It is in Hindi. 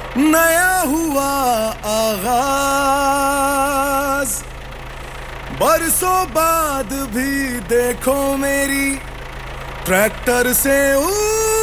नया हुआ आगाज, बरसों बाद भी देखो मेरी ट्रैक्टर से